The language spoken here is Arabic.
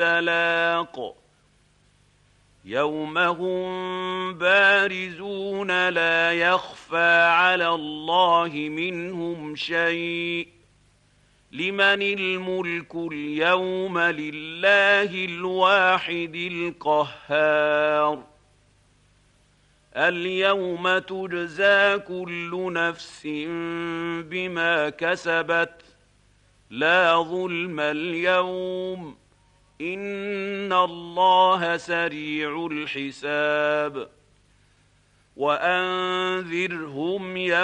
التلاق يوم هم بارزون لا يخفى على الله منهم شيء لمن الملك اليوم لله الواحد القهار اليوم تجزى كل نفس بما كسبت لا ظلم اليوم إن الله سريع الحساب وأنذرهم